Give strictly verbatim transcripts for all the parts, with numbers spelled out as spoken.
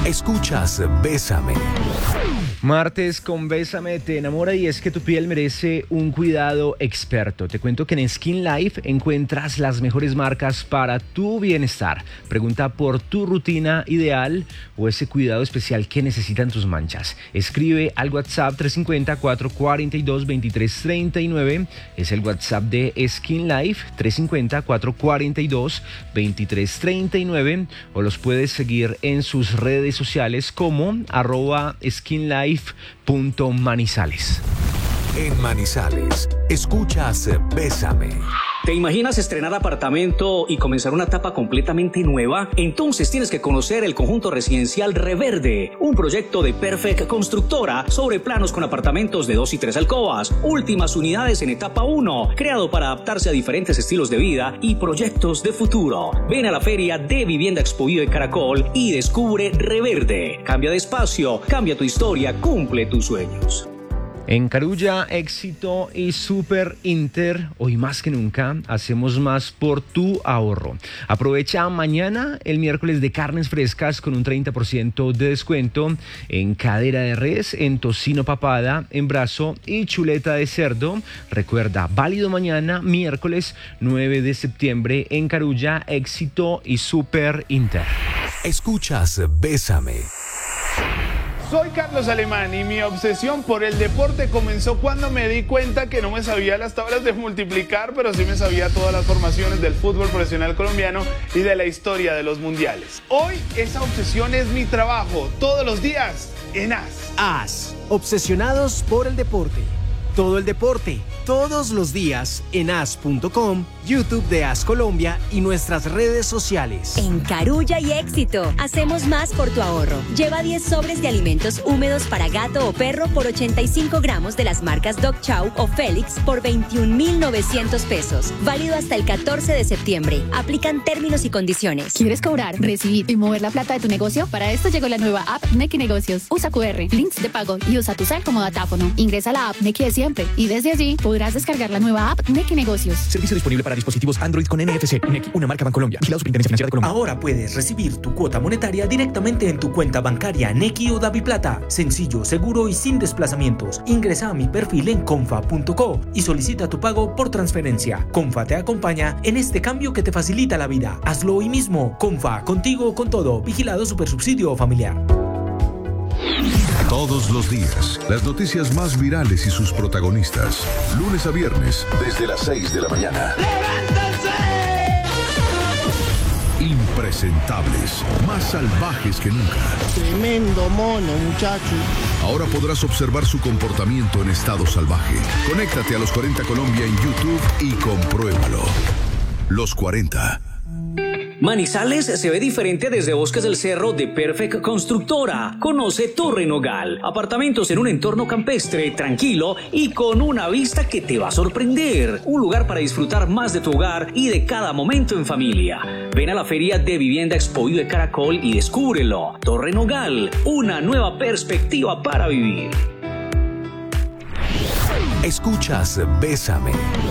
Escuchas Bésame. Martes con Bésame te enamora y es que tu piel merece un cuidado experto. Te cuento que en Skin Life encuentras las mejores marcas para tu bienestar. Pregunta por tu rutina ideal o ese cuidado especial que necesitan tus manchas. Escribe al WhatsApp tres cinco cero, cuatro cuatro dos, dos tres tres nueve. Es el WhatsApp de Skin Life, tres cinco cero, cuatro cuatro dos, dos tres tres nueve. O los puedes seguir en sus redes sociales como arroba skinlife.manizales. En Manizales, escuchas Bésame. ¿Te imaginas estrenar apartamento y comenzar una etapa completamente nueva? Entonces tienes que conocer el conjunto residencial Reverde, un proyecto de Perfect Constructora sobre planos con apartamentos de dos y tres alcobas, últimas unidades en etapa uno, creado para adaptarse a diferentes estilos de vida y proyectos de futuro. Ven a la feria de Vivienda Expo de Caracol y descubre Reverde. Cambia de espacio, cambia tu historia, cumple tus sueños. En Carulla, Éxito y Super Inter, hoy más que nunca, hacemos más por tu ahorro. Aprovecha mañana el miércoles de carnes frescas con un treinta por ciento de descuento en cadera de res, en tocino papada, en brazo y chuleta de cerdo. Recuerda, válido mañana, miércoles nueve de septiembre en Carulla, Éxito y Super Inter. Escuchas Bésame. Soy Carlos Alemán y mi obsesión por el deporte comenzó cuando me di cuenta que no me sabía las tablas de multiplicar, pero sí me sabía todas las formaciones del fútbol profesional colombiano y de la historia de los mundiales. Hoy esa obsesión es mi trabajo, todos los días en A S. A S, obsesionados por el deporte. Todo el deporte, todos los días en A S punto com, YouTube de A S Colombia y nuestras redes sociales. En Carulla y Éxito, hacemos más por tu ahorro. Lleva diez sobres de alimentos húmedos para gato o perro por ochenta y cinco gramos de las marcas Dog Chow o Félix por veintiún mil novecientos pesos. Válido hasta el catorce de septiembre. Aplican términos y condiciones. ¿Quieres cobrar, recibir y mover la plata de tu negocio? Para esto llegó la nueva app Nequi Negocios. Usa cu erre, links de pago y usa tu cel como datáfono. Ingresa a la app Nequi de siempre y desde allí podrás descargar la nueva app Nequi Negocios. Servicio disponible para dispositivos Android con N F C. Nequi, una marca Bancolombia. Vigilado Superintendencia Financiera de Colombia. Ahora puedes recibir tu cuota monetaria directamente en tu cuenta bancaria Nequi o DaviPlata. Sencillo, seguro y sin desplazamientos. Ingresa a mi perfil en confa punto co y solicita tu pago por transferencia. Confa te acompaña en este cambio que te facilita la vida. Hazlo hoy mismo. Confa, contigo con todo. Vigilado Supersubsidio Familiar. Todos los días, las noticias más virales y sus protagonistas. Lunes a viernes, desde las seis de la mañana. ¡Levántense! Impresentables, más salvajes que nunca. Tremendo mono, muchacho. Ahora podrás observar su comportamiento en estado salvaje. Conéctate a Los cuarenta Colombia en YouTube y compruébalo. Los cuarenta. Manizales se ve diferente desde Bosques del Cerro de Perfect Constructora. Conoce Torre Nogal, apartamentos en un entorno campestre, tranquilo y con una vista que te va a sorprender. Un lugar para disfrutar más de tu hogar y de cada momento en familia. Ven a la feria de Vivienda Expo de Caracol y descúbrelo. Torre Nogal, una nueva perspectiva para vivir. Escuchas Bésame.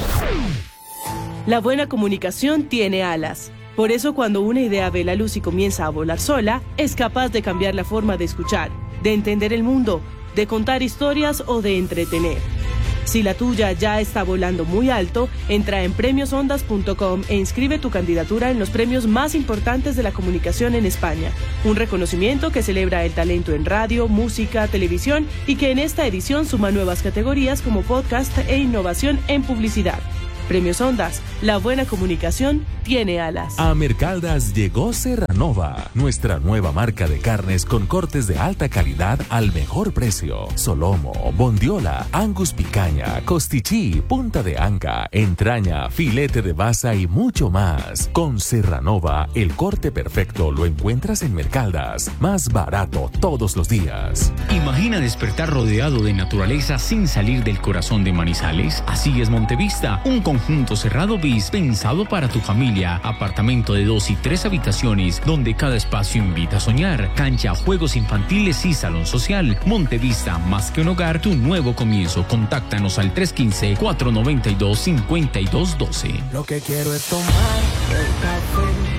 La buena comunicación tiene alas. Por eso, cuando una idea ve la luz y comienza a volar sola, es capaz de cambiar la forma de escuchar, de entender el mundo, de contar historias o de entretener. Si la tuya ya está volando muy alto, entra en premios ondas punto com e inscribe tu candidatura en los premios más importantes de la comunicación en España. Un reconocimiento que celebra el talento en radio, música, televisión y que en esta edición suma nuevas categorías como podcast e innovación en publicidad. Premios Ondas, la buena comunicación tiene alas. A Mercaldas llegó Serranova, nuestra nueva marca de carnes con cortes de alta calidad al mejor precio. Solomo, bondiola, angus picaña, costichí, punta de anca, entraña, filete de basa y mucho más. Con Serranova, el corte perfecto lo encuentras en Mercaldas, más barato todos los días. Imagina despertar rodeado de naturaleza sin salir del corazón de Manizales. Así es Montevista, un conjunto cerrado bis pensado para tu familia. Apartamento de dos y tres habitaciones donde cada espacio invita a soñar. Cancha, juegos infantiles y salón social. Montevista, más que un hogar, tu nuevo comienzo. Contáctanos al tres uno cinco, cuatro nueve dos, cinco dos uno dos. Lo que quiero es tomar el café.